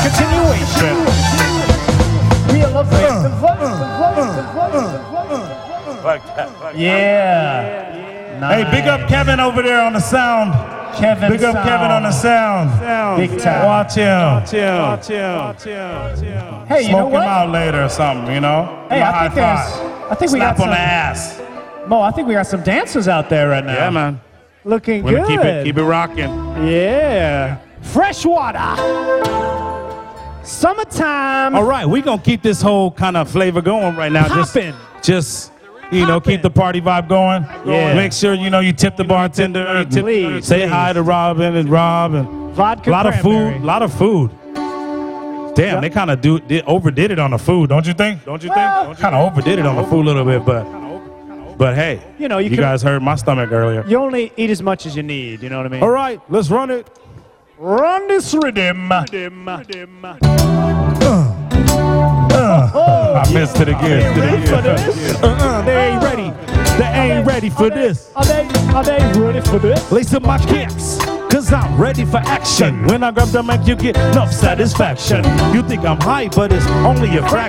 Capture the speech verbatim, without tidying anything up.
Continuation. Wheel of Fame. Yeah. Hey, big up Kevin over there on the sound. Kevin Big up sound. Kevin on the sound. Big time. Watch him. Watch him. Watch him. Watch him. Watch him. Hey, you Smoke know him what? out later or something, you know? Hey, Give him a I high think there's. five. I think we Slap got on some. the ass. Mo, I think we got some dancers out there right now. Yeah, man. Looking We're good. gonna keep it, keep it rocking. Yeah. Freshwater. Summertime. All right, we're gonna keep this whole kind of flavor going right now. Poppin'. Just, just you know, keep the party vibe going. Yeah. Make sure you know you tip the bartender. You tip- Please, say please. hi to Robin and Rob and Vodka a lot of cranberry. food. A lot of food. Damn, they kind of do did, overdid it on the food, don't you think? Don't you Well- think? Kind of overdid it on the food a little bit, but but hey, You know, you you can- guys heard my stomach earlier. You only eat as much as you need. You know what I mean? All right, let's run it. Run this rhythm. I missed it again. ready for this? Uh-uh, they ain't ready. They ain't ready for this. Are they? Are they ready for this? Lace up my kicks, cause I'm ready for action. When I grab the mic, you get enough satisfaction. You think I'm high, but it's only a fraction.